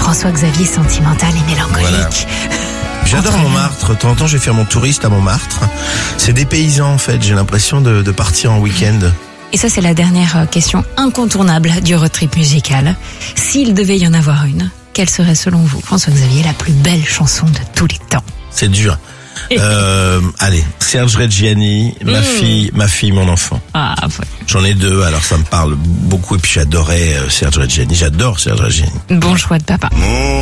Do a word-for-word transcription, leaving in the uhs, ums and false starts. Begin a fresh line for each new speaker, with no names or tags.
François-Xavier sentimental et mélancolique.
Voilà. J'adore Montmartre. De temps en temps, je vais faire mon touriste à Montmartre. C'est dépaysant, en fait. J'ai l'impression de, de partir en week-end.
Et ça, c'est la dernière question incontournable du road trip musical. S'il devait y en avoir une, quelle serait selon vous, François-Xavier, la plus belle chanson de tous les temps?
C'est dur. Euh, allez, Serge Reggiani, ma
Mmh.
fille, ma fille, mon enfant.
Ah, ouais.
J'en ai deux, alors ça me parle beaucoup. Et puis j'adorais euh, Serge Reggiani. J'adore Serge Reggiani.
Bon choix de papa.